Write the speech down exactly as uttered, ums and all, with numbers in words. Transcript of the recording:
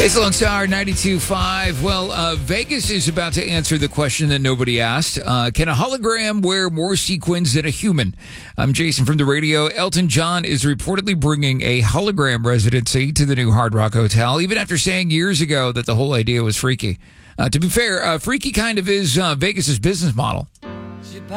It's Lone Star ninety-two point five. Well, uh, Vegas is about to answer the question that nobody asked. Uh, can a hologram wear more sequins than a human? I'm Jason from the radio. Elton John is reportedly bringing a hologram residency to the new Hard Rock Hotel, even after saying years ago that the whole idea was freaky. Uh, to be fair, uh, freaky kind of is uh, Vegas's business model.